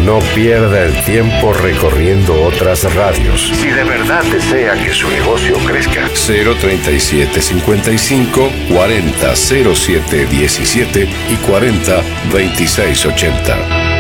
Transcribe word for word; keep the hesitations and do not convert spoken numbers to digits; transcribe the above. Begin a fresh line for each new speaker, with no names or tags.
No pierda el tiempo recorriendo otras radios. Si de verdad desea que su negocio crezca.
cero treinta y siete cincuenta y cinco cuarenta cero siete diecisiete y cuarenta veintiséis ochenta.